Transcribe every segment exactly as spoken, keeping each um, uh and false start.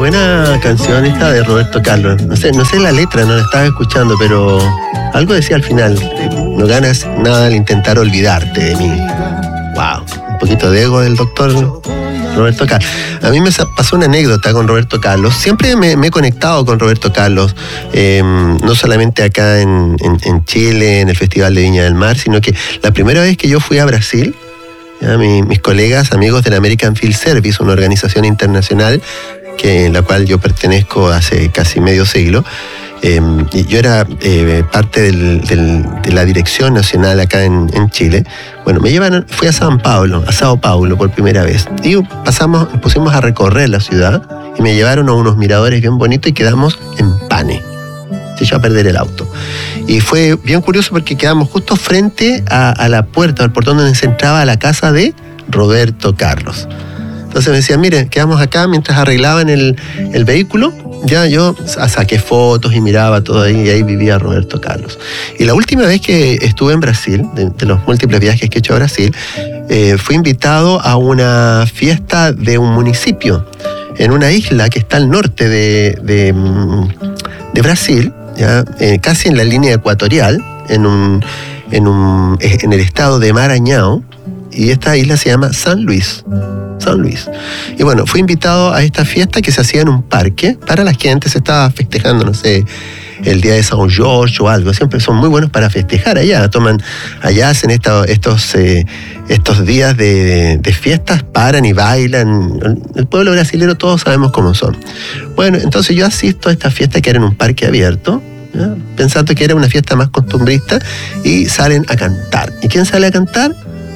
buena canción esta de Roberto Carlos. No sé, no sé la letra, no la estaba escuchando, pero algo decía al final: no ganas nada al intentar olvidarte de mí. Wow, un poquito de ego del doctor Roberto Carlos. A mí me pasó una anécdota con Roberto Carlos. Siempre me, me he conectado con Roberto Carlos, eh, no solamente acá en, en, en Chile, en el Festival de Viña del Mar, sino que la primera vez que yo fui a Brasil, ya, mi, mis colegas, amigos del American Field Service, una organización internacional que, en la cual yo pertenezco hace casi medio siglo, eh, y yo era eh, parte del, del, de la dirección nacional acá en, en Chile. Bueno, me llevaron, fui a San Paulo, a Sao Paulo por primera vez, y pasamos, pusimos a recorrer la ciudad y me llevaron a unos miradores bien bonitos y quedamos en Pane. Se echó a perder el auto. Y fue bien curioso porque quedamos justo frente a, a la puerta, al portón donde se entraba a la casa de Roberto Carlos. Entonces me decían, miren, quedamos acá mientras arreglaban el, el vehículo. Ya yo saqué fotos y miraba todo ahí, y ahí vivía Roberto Carlos. Y la última vez que estuve en Brasil, de, de los múltiples viajes que he hecho a Brasil, eh, fui invitado a una fiesta de un municipio en una isla que está al norte de, de, de Brasil, ya, eh, casi en la línea ecuatorial, en, un, en, un, en el estado de Maranhão, y esta isla se llama San Luis. San Luis. Y bueno, fui invitado a esta fiesta que se hacía en un parque para la gente. Se estaba festejando, no sé, el día de San Jorge o algo. Siempre son muy buenos para festejar allá. Toman, allá hacen esta, estos, eh, estos días de, de fiestas, paran y bailan. El pueblo brasileño todos sabemos cómo son. Bueno, entonces yo asisto a esta fiesta que era en un parque abierto, ¿ya? Pensando que era una fiesta más costumbrista, y salen a cantar. ¿Y quién sale a cantar?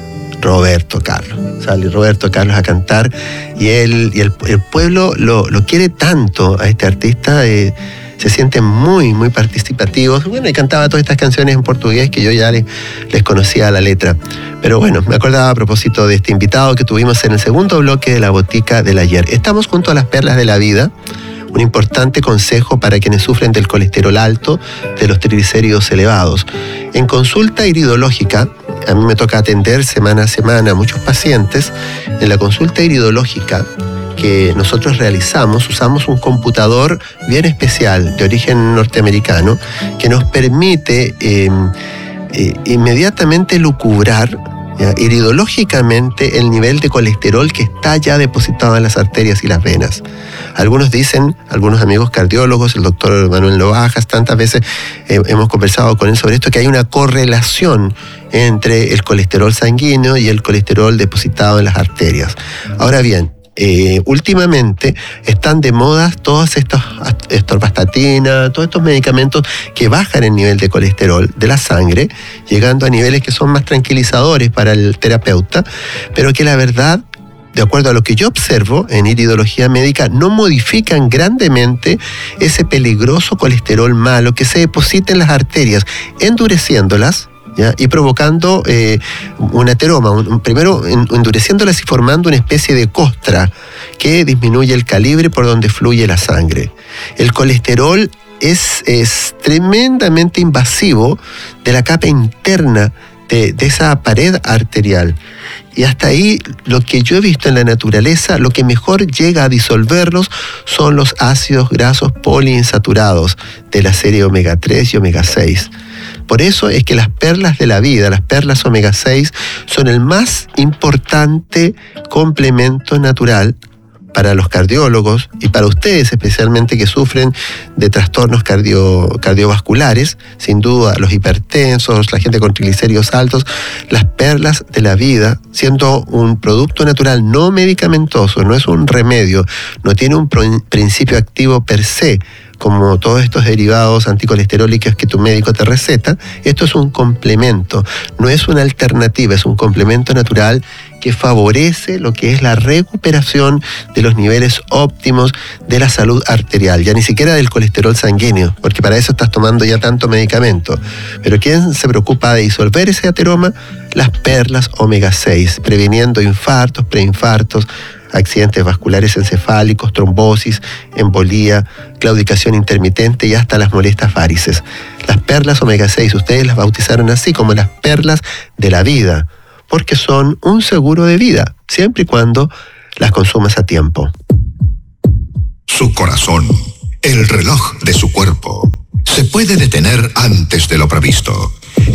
Roberto Carlos. Sale Roberto Carlos a cantar, y él y el, el pueblo lo, lo quiere tanto a este artista, eh, se sienten muy, muy participativos. Bueno, y cantaba todas estas canciones en portugués que yo ya les, les conocía la letra. Pero bueno, me acordaba a propósito de este invitado que tuvimos en el segundo bloque de La Botica del Ayer. Estamos junto a las perlas de la vida, un importante consejo para quienes sufren del colesterol alto, de los triglicéridos elevados. En consulta iridológica, a mí me toca atender semana a semana a muchos pacientes. En la consulta iridológica que nosotros realizamos, usamos un computador bien especial de origen norteamericano que nos permite eh, eh, inmediatamente lucubrar, ¿ya?, iridológicamente el nivel de colesterol que está ya depositado en las arterias y las venas. Algunos dicen, algunos amigos cardiólogos, el doctor Manuel Lobajas, tantas veces eh, hemos conversado con él sobre esto, que hay una correlación entre el colesterol sanguíneo y el colesterol depositado en las arterias. Ahora bien, Eh, últimamente están de moda todas estas atorvastatina, todos estos medicamentos que bajan el nivel de colesterol de la sangre, llegando a niveles que son más tranquilizadores para el terapeuta, pero que la verdad, de acuerdo a lo que yo observo en iridología médica, no modifican grandemente ese peligroso colesterol malo que se deposita en las arterias, endureciéndolas, ¿ya?, y provocando eh, un ateroma, un, primero endureciéndolas y formando una especie de costra que disminuye el calibre por donde fluye la sangre. El colesterol es, es tremendamente invasivo de la capa interna de, de esa pared arterial. Y hasta ahí, lo que yo he visto en la naturaleza, lo que mejor llega a disolverlos son los ácidos grasos poliinsaturados de la serie omega tres y omega seis. Por eso es que las perlas de la vida, las perlas omega seis, son el más importante complemento natural para los cardiólogos y para ustedes especialmente que sufren de trastornos cardio, cardiovasculares, sin duda los hipertensos, la gente con triglicéridos altos. Las perlas de la vida, siendo un producto natural no medicamentoso, no es un remedio, no tiene un principio activo per se, como todos estos derivados anticolesterólicos que tu médico te receta. Esto es un complemento, no es una alternativa, es un complemento natural que favorece lo que es la recuperación de los niveles óptimos de la salud arterial, ya ni siquiera del colesterol sanguíneo, porque para eso estás tomando ya tanto medicamento. Pero ¿quién se preocupa de disolver ese ateroma? Las perlas omega seis, previniendo infartos, preinfartos, accidentes vasculares encefálicos, trombosis, embolía, claudicación intermitente y hasta las molestas varices. Las perlas omega seis, ustedes las bautizaron así, como las perlas de la vida, porque son un seguro de vida, siempre y cuando las consumas a tiempo. Su corazón, el reloj de su cuerpo, se puede detener antes de lo previsto.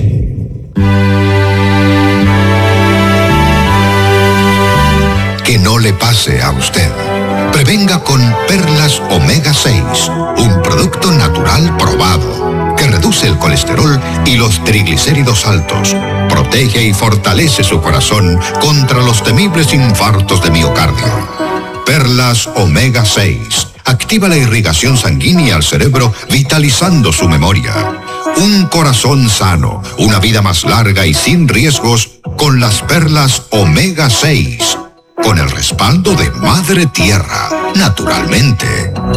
Que no le pase a usted. Prevenga con Perlas Omega seis, un producto natural probado que reduce el colesterol y los triglicéridos altos, protege y fortalece su corazón contra los temibles infartos de miocardio. Perlas Omega seis activa la irrigación sanguínea al cerebro, vitalizando su memoria. Un corazón sano, una vida más larga y sin riesgos con las Perlas Omega seis. Con el respaldo de Madre Tierra, naturalmente.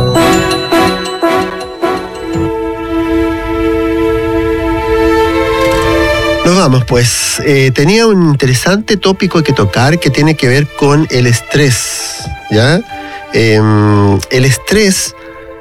Nos vamos pues. Eh, tenía un interesante tópico que tocar que tiene que ver con el estrés, ¿ya? Eh, el estrés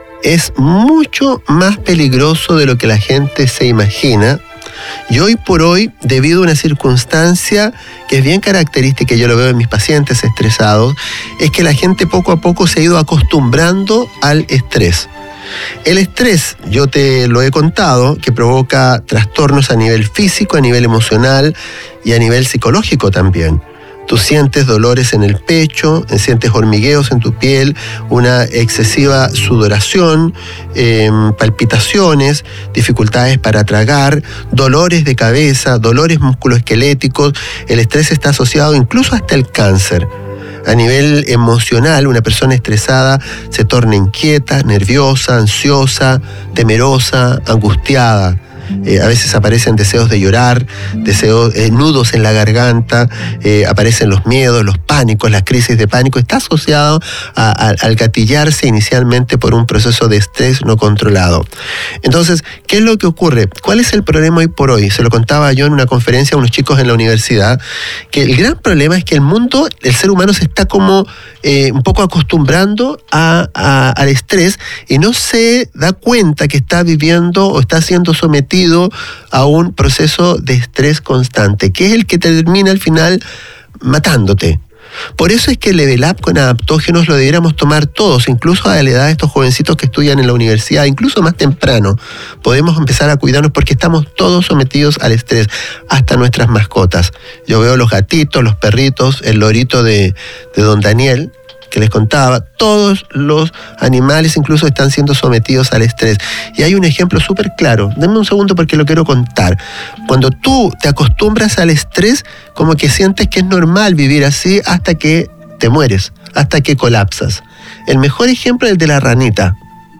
es mucho más peligroso de lo que la gente se imagina. Y hoy por hoy, debido a una circunstancia que es bien característica, y yo lo veo en mis pacientes estresados, es que la gente poco a poco se ha ido acostumbrando al estrés. El estrés, yo te lo he contado, que provoca trastornos a nivel físico, a nivel emocional y a nivel psicológico también. Tú sientes dolores en el pecho, sientes hormigueos en tu piel, una excesiva sudoración, eh, palpitaciones, dificultades para tragar, dolores de cabeza, dolores musculoesqueléticos. El estrés está asociado incluso hasta el cáncer. A nivel emocional, una persona estresada se torna inquieta, nerviosa, ansiosa, temerosa, angustiada. Eh, a veces aparecen deseos de llorar, deseos, eh, nudos en la garganta, eh, aparecen los miedos, los pánicos, las crisis de pánico. Está asociado a, a, al gatillarse inicialmente por un proceso de estrés no controlado. Entonces, ¿qué es lo que ocurre? ¿Cuál es el problema hoy por hoy? Se lo contaba yo en una conferencia a unos chicos en la universidad, que el gran problema es que el mundo, el ser humano se está como eh, un poco acostumbrando a, a, al estrés y no se da cuenta que está viviendo o está siendo sometido a un proceso de estrés constante, que es el que termina al final matándote. Por eso es que el Level Up con adaptógenos lo debiéramos tomar todos, incluso a la edad de estos jovencitos que estudian en la universidad, incluso más temprano. Podemos empezar a cuidarnos porque estamos todos sometidos al estrés, hasta nuestras mascotas. Yo veo los gatitos, los perritos, el lorito de, de don Daniel, que les contaba, todos los animales incluso están siendo sometidos al estrés. Y hay un ejemplo súper claro. Denme un segundo porque lo quiero contar. Cuando tú te acostumbras al estrés, como que sientes que es normal vivir así hasta que te mueres, hasta que colapsas. El mejor ejemplo es el de la ranita.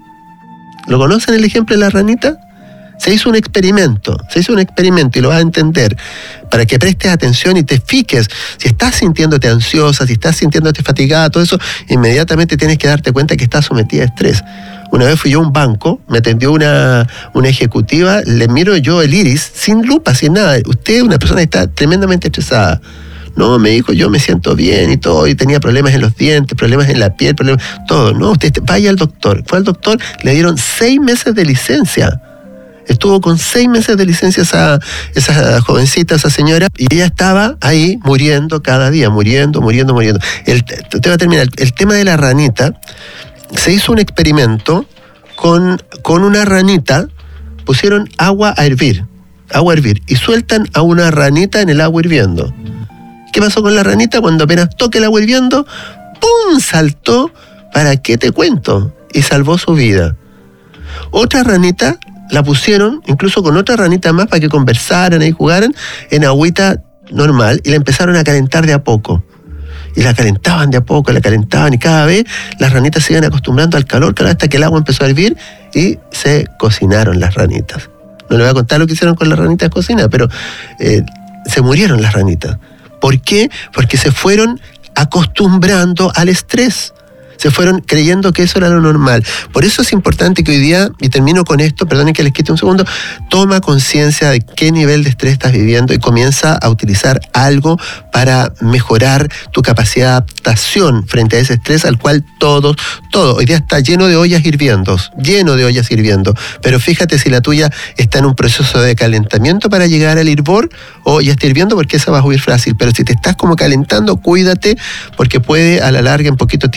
¿Lo conocen el ejemplo de la ranita? Se hizo un experimento, se hizo un experimento y lo vas a entender para que prestes atención y te fijes. Si estás sintiéndote ansiosa, si estás sintiéndote fatigada, todo eso, inmediatamente tienes que darte cuenta que estás sometida a estrés. Una vez fui yo a un banco, me atendió una, una ejecutiva, le miro yo el iris, sin lupa, sin nada. Usted es una persona que está tremendamente estresada. No, me dijo, yo me siento bien y todo, y tenía problemas en los dientes, problemas en la piel, problemas, todo. No, usted vaya al doctor. Fue al doctor, le dieron seis meses de licencia. Estuvo con seis meses de licencia esa, esa jovencita, esa señora, y ella estaba ahí muriendo cada día, muriendo, muriendo, muriendo. El, te va a terminar. El tema de la ranita, se hizo un experimento con, con una ranita, pusieron agua a hervir, agua a hervir, y sueltan a una ranita en el agua hirviendo. ¿Qué pasó con la ranita? Cuando apenas toque el agua hirviendo, ¡pum!, saltó, ¿para qué te cuento? Y salvó su vida. Otra ranita la pusieron, incluso con otra ranita más, para que conversaran y jugaran en agüita normal, y la empezaron a calentar de a poco. Y la calentaban de a poco, la calentaban, y cada vez las ranitas se iban acostumbrando al calor, calor hasta que el agua empezó a hervir y se cocinaron las ranitas. No les voy a contar lo que hicieron con las ranitas cocinadas, pero eh, se murieron las ranitas. ¿Por qué? Porque se fueron acostumbrando al estrés. Se fueron creyendo que eso era lo normal. Por eso es importante que hoy día, y termino con esto, perdonen que les quite un segundo, toma conciencia de qué nivel de estrés estás viviendo y comienza a utilizar algo para mejorar tu capacidad de adaptación frente a ese estrés al cual todos, todo, hoy día está lleno de ollas hirviendo, lleno de ollas hirviendo. Pero fíjate si la tuya está en un proceso de calentamiento para llegar al hervor, o ya está hirviendo, porque esa va a huir fácil. Pero si te estás como calentando, cuídate, porque puede a la larga, en poquito tiempo, hacer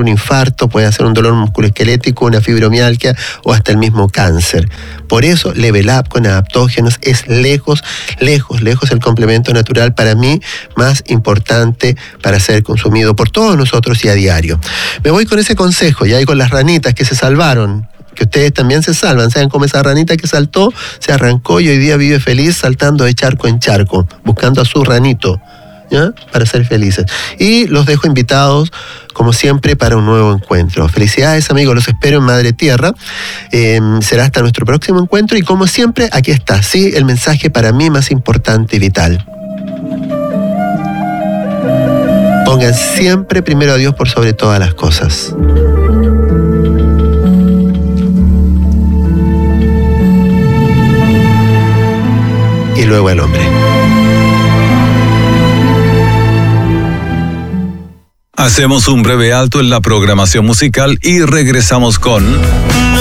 un infarto, puede ser un dolor musculoesquelético, una fibromialgia o hasta el mismo cáncer. Por eso Level Up con adaptógenos es lejos, lejos, lejos el complemento natural para mí más importante para ser consumido por todos nosotros y a diario. Me voy con ese consejo, ya y con las ranitas que se salvaron, que ustedes también se salvan, sean como esa ranita que saltó, se arrancó y hoy día vive feliz saltando de charco en charco, buscando a su ranito, ¿ya? Para ser felices. Y los dejo invitados, como siempre, para un nuevo encuentro. Felicidades, amigos, los espero en Madre Tierra. Eh, será hasta nuestro próximo encuentro y como siempre, aquí está, sí, el mensaje para mí más importante y vital. Pongan siempre primero a Dios por sobre todas las cosas. Y luego al hombre. Hacemos un breve alto en la programación musical y regresamos con